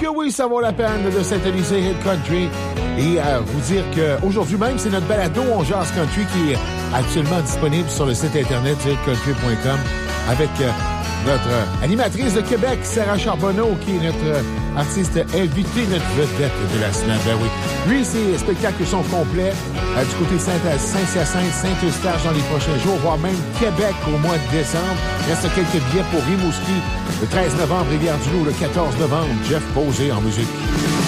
que oui, ça vaut la peine de s'intéresser Hit Country. Et vous dire qu'aujourd'hui même, c'est notre balado On Jase Country qui est actuellement disponible sur le site internet hitcountry.com avec notre animatrice de Québec, Sarah Charbonneau, qui est notre artiste invité, notre vedette de la semaine. Ben oui. Lui, ses spectacles sont complets du côté Saint-Hyacinthe, Saint-Eustache dans les prochains jours, voire même Québec au mois de décembre. Il reste quelques billets pour Rimouski le 13 novembre, Rivière-du-Loup le 14 novembre. Jeff Posé en musique.